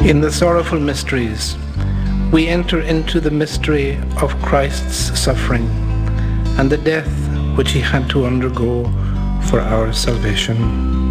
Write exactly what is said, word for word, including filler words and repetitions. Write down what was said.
In the sorrowful mysteries, we enter into the mystery of Christ's suffering and the death which he had to undergo for our salvation.